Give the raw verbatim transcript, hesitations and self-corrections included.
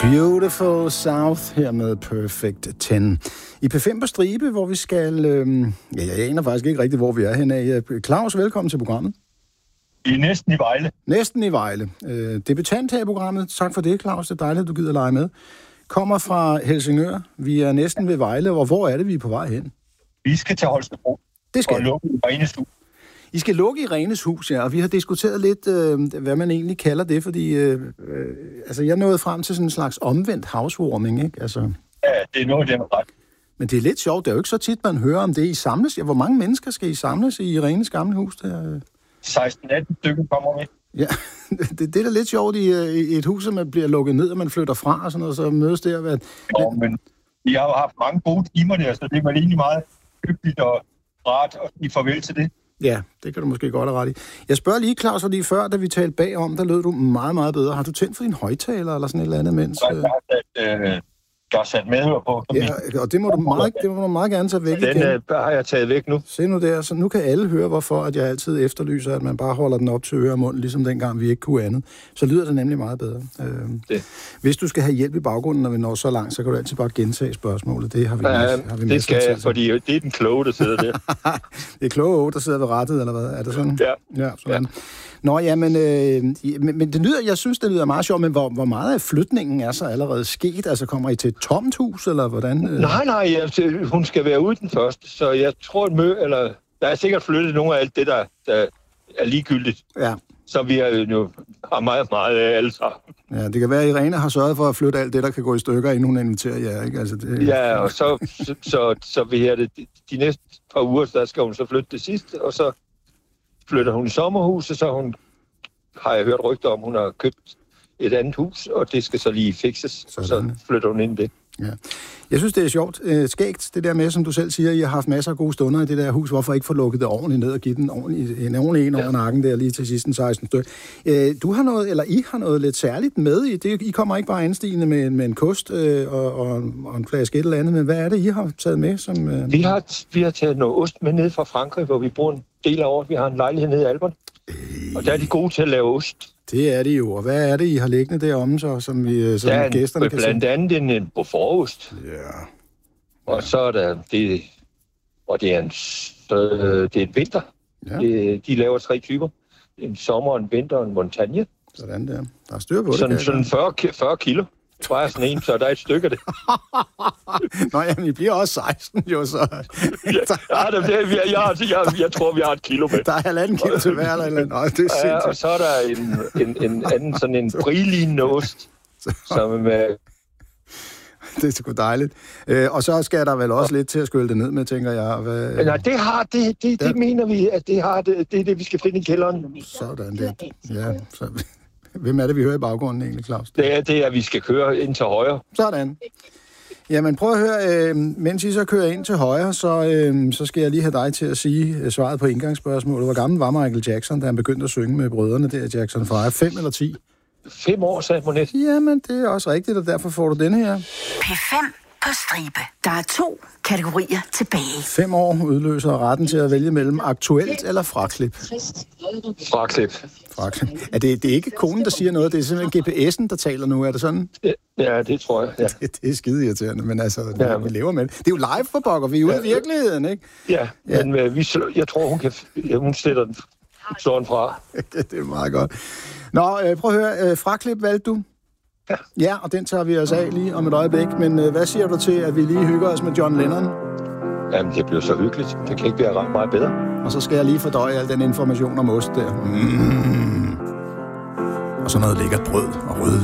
Beautiful South her med Perfect ti. I P fem på stribe, hvor vi skal... Øh, ja, jeg aner faktisk ikke rigtigt, hvor vi er henne af. Claus, velkommen til programmet. I næsten i Vejle. Næsten i Vejle. Øh, debutant her i programmet. Tak for det, Claus. Det er dejligt, at du gider lege med. Kommer fra Helsingør. Vi er næsten ved Vejle. Og hvor er det, vi er på vej hen? Vi skal til Holstebro. Det skal og lukke i Renes hus. I skal lukke i Renes hus, ja. Og vi har diskuteret lidt, øh, hvad man egentlig kalder det, fordi øh, øh, altså, jeg nåede frem til sådan en slags omvendt housewarming, ikke? Altså... Ja, det er noget, der er ret. Men det er lidt sjovt. Det er jo ikke så tit, man hører om det. I samles. Ja, hvor mange mennesker skal I samles i Renes gamle hus? Der? seksten atten stykker kommer med. Ja, det, det er da lidt sjovt i, i et hus, at man bliver lukket ned, og man flytter fra og sådan noget, så mødes der. Hvad... Jo, men vi har jo haft mange gode timer der, så det er vel egentlig meget hyggeligt og rart at sige farvel til det. Ja, det kan du måske godt have ret i. Jeg spørger lige, Claus, fordi før, da vi talte bagom, der lød du meget, meget bedre. Har du tændt for din højtaler eller sådan et eller andet mens? Jeg har sat, øh, jeg har sat medhør på. Ja, og det må, du meget, det må du meget gerne tage væk den, igen. Den har jeg taget væk nu. Se nu der, så nu kan alle høre, hvorfor at jeg altid efterlyser, at man bare holder den op til øre og mund, ligesom dengang vi ikke kunne andet. Så lyder det nemlig meget bedre. Øh, hvis du skal have hjælp i baggrunden, når vi når så langt, så kan du altid bare gentage spørgsmålet. Det har vi, ja, med, har vi det skal jeg, fordi det er den kloge, der sidder der. Det er kloge, der sidder ved rattet, eller hvad? Er det sådan? Ja. Ja, sådan. Ja. Nå, ja, men, øh, men, men det lyder, jeg synes, det lyder meget sjovt, men hvor, hvor meget af flytningen er så allerede sket? Altså, kommer I til et tomt hus, eller hvordan? Øh? Nej, nej, altså, hun skal være ude den første, så jeg tror, at mø, eller der er sikkert flyttet nogle af alt det, der, der er ligegyldigt. Ja. Så vi har jo har meget, meget af alle sammen. Ja, det kan være, at Irene har sørget for at flytte alt det, der kan gå i stykker, inden hun inviterer jer, ikke? Altså, det... Ja, og så, så, så, så vi her det, de næste par uger, der skal hun så flytte det sidste, og så flytter hun i sommerhuset, så hun, har jeg hørt rygter om, hun har købt et andet hus, og det skal så lige fikses, og så flytter hun ind det. Ja. Jeg synes, det er sjovt. Skægt, det der med, som du selv siger, I har haft masser af gode stunder i det der hus. Hvorfor ikke få lukket det ordentligt ned og give den ordentlig, en ordentlig en over ja. nakken der lige til sidst seksten stykke. Du har noget, eller I har noget lidt særligt med i det. I kommer ikke bare anstigende med, med en kost øh, og, og, og en flaske et eller andet, men hvad er det, I har taget med? Som, øh... vi, har, vi har taget noget ost med ned fra Frankrig, hvor vi bor en del af året. Vi har en lejlighed nede i Alperne, øh... og der er de gode til at lave ost. Det er det jo. Og hvad er det, I har liggende deromme, så, som, vi, som der gæsterne kan se? Blandt andet en, en Beaufortost. Ja. Og så er der det, og det er en, øh, det er en vinter. Ja. Det, de laver tre typer. En sommer, en vinter og en montagne. Sådan der. Der er styr på det. Sådan, sådan fyrre, fyrre kilo. Bare sådan en, så der er et stykke af det. Nå, jamen, I bliver også seksten, jo, så... ja, det, det, jeg, jeg, jeg, jeg tror, vi har et kilo med. Der er halvanden kilo til hver, eller eller Nå, det er ja, og så er der en, en, en anden, sådan en brillignende ost, som med... Det er sgu dejligt. Øh, og så skal der vel også lidt til at skylde det ned med, tænker jeg. Hvad... Nej, det har det, det, det ja. mener vi, at det har det, det er det, vi skal finde i kælderen. Sådan det. Ja, så... Hvem er det, vi hører i baggrunden egentlig, Claus? Det er det, at vi skal køre ind til højre. Sådan. Jamen prøv at høre, øh, mens I så kører ind til højre, så, øh, så skal jeg lige have dig til at sige øh, svaret på indgangsspørgsmålet. Hvor gammel var Michael Jackson, da han begyndte at synge med brødrene der, Jackson five? Fem eller ti? Fem år, sagde Monet. Jamen, det er også rigtigt, og derfor får du denne her. P fem på stribe. Der er to kategorier tilbage. Fem år udløser retten til at vælge mellem aktuelt eller fraklip. Fraklip. Fraklip. Er det, det er ikke konen, der siger noget, det er simpelthen G P S'en, der taler nu, er det sådan? Ja, det tror jeg, ja. Det, det er skide irriterende, men altså, ja, vi lever med det. Det er jo live for pokker, vi er ude ja, i virkeligheden, ikke? Ja, ja. men uh, vi, jeg tror, hun kan, ja, hun sætter den, slår den fra. Det er meget godt. Nå, øh, prøv at høre, øh, fraklip valgte du? Ja. Ja, og den tager vi os af lige om et øjeblik, men øh, hvad siger du til, at vi lige hygger os med John Lennon? Jamen, det bliver så hyggeligt. Det kan ikke være ret meget bedre. Og så skal jeg lige fordøje al den information om ost der. Mm. Og så noget lækkert brød og røde